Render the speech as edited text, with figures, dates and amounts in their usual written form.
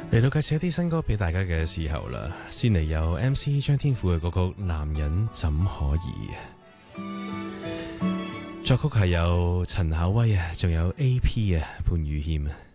嚟到介紹一啲新歌俾大家嘅時候啦，先嚟有 MC 張天賦嘅歌曲《男人怎可以》，作曲係有陳巧威啊，仲有 AP 啊，潘宇謙啊。